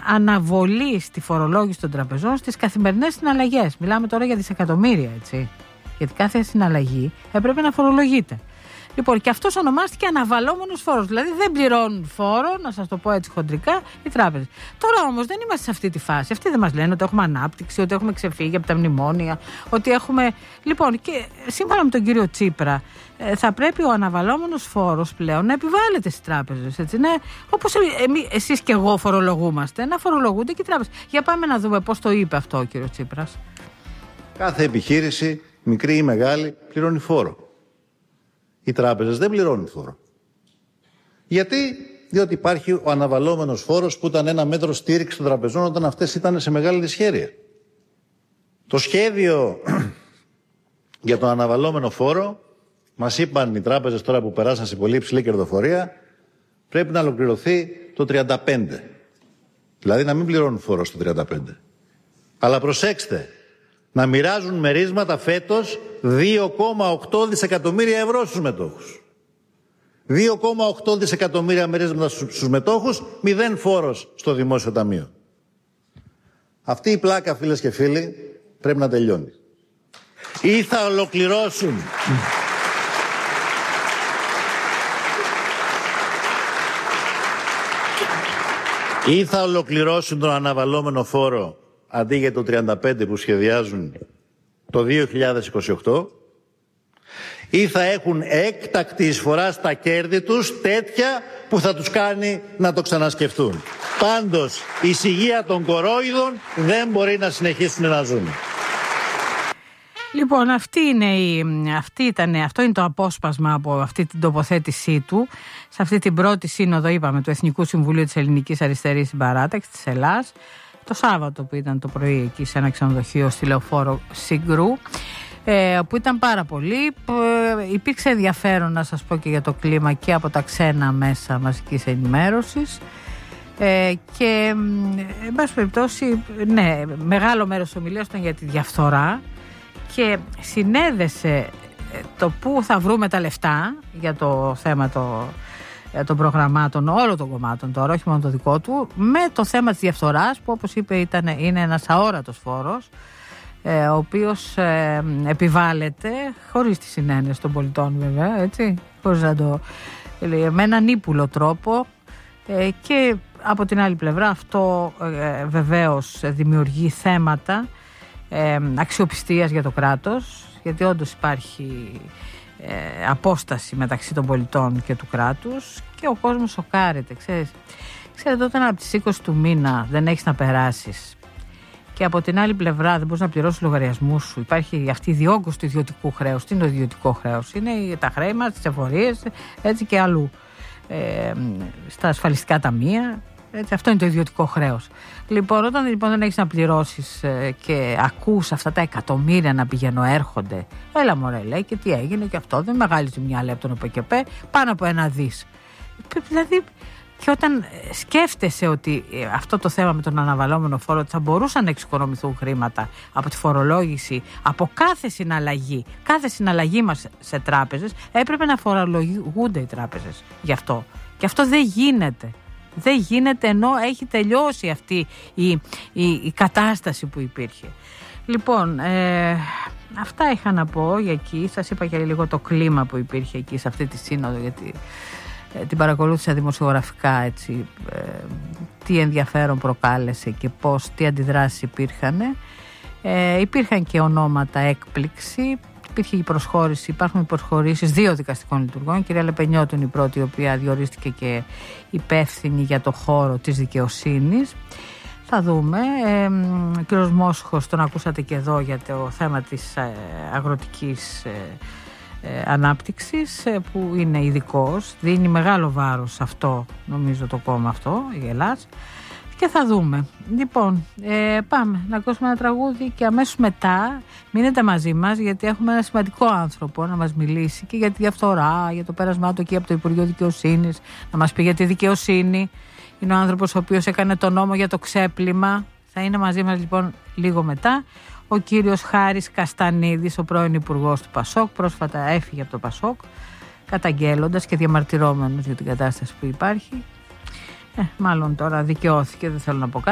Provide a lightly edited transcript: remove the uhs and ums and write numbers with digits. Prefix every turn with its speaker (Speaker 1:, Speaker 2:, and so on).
Speaker 1: αναβολή στη φορολόγηση των τραπεζών στις καθημερινές συναλλαγές. Μιλάμε τώρα για δισεκατομμύρια, έτσι. Γιατί κάθε συναλλαγή έπρεπε να φορολογείται. Λοιπόν, και αυτός ονομάστηκε αναβαλλόμενος φόρος. Δηλαδή δεν πληρώνουν φόρο, να σας το πω έτσι χοντρικά, οι τράπεζες. Τώρα όμως δεν είμαστε σε αυτή τη φάση. Αυτοί δεν μας λένε ότι έχουμε ανάπτυξη, ότι έχουμε ξεφύγει από τα μνημόνια, ότι έχουμε. Λοιπόν, και σύμφωνα με τον κύριο Τσίπρα, θα πρέπει ο αναβαλλόμενος φόρος πλέον να επιβάλλεται στις τράπεζες. Έτσι, ναι, όπως εσείς και εγώ φορολογούμαστε, να φορολογούνται και οι τράπεζες. Για πάμε να δούμε πώς το είπε αυτό ο κύριος Τσίπρας.
Speaker 2: Κάθε επιχείρηση, μικρή ή μεγάλη, πληρώνει φόρο. Οι τράπεζες δεν πληρώνουν φόρο. Γιατί? Διότι υπάρχει ο αναβαλλόμενος φόρος που ήταν ένα μέτρο στήριξη των τραπεζών όταν αυτές ήταν σε μεγάλη δυσχέρεια. Το σχέδιο για τον αναβαλλόμενο φόρο, μας είπαν οι τράπεζες τώρα που περάσαν σε πολύ υψηλή κερδοφορία, πρέπει να ολοκληρωθεί το 35. Δηλαδή να μην πληρώνουν φόρο στο 35. Αλλά προσέξτε, να μοιράζουν μερίσματα φέτος 2,8 δισεκατομμύρια ευρώ στους μετόχους. 2,8 δισεκατομμύρια μερίσματα στους μετόχους, 0 φόρος στο δημόσιο ταμείο. Αυτή η πλάκα, φίλες και φίλοι, πρέπει να τελειώνει. Ή θα ολοκληρώσουν ή θα ολοκληρώσουν τον αναβαλλόμενο φόρο αντί για το 35 που σχεδιάζουν το 2028, ή θα έχουν έκτακτη εισφορά στα κέρδη τους τέτοια που θα τους κάνει να το ξανασκεφτούν. Πάντως, η σιγεία των κορόιδων δεν μπορεί να συνεχίσουν να ζουν.
Speaker 1: Λοιπόν, αυτό είναι το απόσπασμα από αυτή την τοποθέτησή του σε αυτή την πρώτη σύνοδο, είπαμε, του Εθνικού Συμβουλίου της Ελληνικής Αριστερής στην Παράταξη της Ελλάς, το Σάββατο που ήταν το πρωί εκεί σε ένα ξενοδοχείο στη Λεωφόρο Συγκρού, που ήταν πάρα πολύ. Υπήρξε ενδιαφέρον, να σας πω, και για το κλίμα και από τα ξένα μέσα μαζικής ενημέρωσης. Και εν πάση περιπτώσει, ναι, μεγάλο μέρος της ομιλίας ήταν για τη διαφθορά και συνέδεσε το πού θα βρούμε τα λεφτά για το θέμα των προγραμμάτων όλων των κομμάτων τώρα, όχι μόνο το δικό του, με το θέμα της διαφθοράς που, όπως είπε, είναι ένας αόρατος φόρος, ο οποίος επιβάλλεται χωρίς τη συνένεση των πολιτών, βέβαια, έτσι, χωρίς να το με έναν ύπουλο τρόπο, και από την άλλη πλευρά αυτό βεβαίως δημιουργεί θέματα αξιοπιστίας για το κράτος, γιατί όντως υπάρχει απόσταση μεταξύ των πολιτών και του κράτους και ο κόσμος σοκάρεται. Ξέρετε, όταν από τις 20 του μήνα δεν έχεις να περάσεις και από την άλλη πλευρά δεν μπορείς να πληρώσεις λογαριασμούς σου, υπάρχει αυτή η διόγκωση του ιδιωτικού χρέους. Τι είναι το ιδιωτικό χρέος? Είναι τα χρέη μας, τις εφορίες, έτσι, και αλλού, στα ασφαλιστικά ταμεία. Έτσι, αυτό είναι το ιδιωτικό χρέος. Λοιπόν, όταν λοιπόν δεν έχεις να πληρώσεις και ακούς αυτά τα εκατομμύρια να πηγαίνουν έρχονται, έλα μωρέ, λέει, και τι έγινε και αυτό, δεν μεγάλη ζημιά, λέει, από τον ΟΠΕΚΕΠΕ, πάνω από 1 δις. Δηλαδή, και όταν σκέφτεσαι ότι αυτό το θέμα με τον αναβαλλόμενο φόρο, ότι θα μπορούσαν να εξοικονομηθούν χρήματα από τη φορολόγηση, από κάθε συναλλαγή μας σε τράπεζες, έπρεπε να φορολογούνται οι τράπεζες γι' αυτό. Και αυτό δεν γίνεται. Δεν γίνεται, ενώ έχει τελειώσει αυτή η κατάσταση που υπήρχε. Λοιπόν, αυτά είχα να πω για εκεί. Σας είπα και λίγο το κλίμα που υπήρχε εκεί σε αυτή τη σύνοδο, γιατί την παρακολούθησα δημοσιογραφικά, έτσι, τι ενδιαφέρον προκάλεσε και τι αντιδράσεις υπήρχαν. Υπήρχαν και ονόματα έκπληξη. Υπήρχε η προσχώρηση, υπάρχουν προσχωρήσεις 2 δικαστικών λειτουργών. Η κυρία Λεπενιώτου είναι η πρώτη, η οποία διορίστηκε και υπεύθυνη για το χώρο της δικαιοσύνης. Θα δούμε. Ο κύριος Μόσχος, τον ακούσατε και εδώ για το θέμα της αγροτικής ανάπτυξης, που είναι ειδικός. Δίνει μεγάλο βάρος σε αυτό, νομίζω, το κόμμα αυτό, η Ελλάς. Και θα δούμε. Λοιπόν, πάμε να ακούσουμε ένα τραγούδι και αμέσως μετά μείνετε μαζί μας, γιατί έχουμε ένα σημαντικό άνθρωπο να μας μιλήσει και για τη διαφθορά, για το πέρασμά του εκεί από το Υπουργείο Δικαιοσύνης, να μας πει για τη δικαιοσύνη. Είναι ο άνθρωπος ο οποίος έκανε το νόμο για το ξέπλυμα. Θα είναι μαζί μας λοιπόν λίγο μετά ο κύριος Χάρης Καστανίδης, ο πρώην Υπουργός του Πασόκ. Πρόσφατα έφυγε από το Πασόκ, καταγγέλλοντας και διαμαρτυρόμενος για την κατάσταση που υπάρχει. Μάλλον τώρα δικαιώθηκε, δεν θέλω να πω κάτι.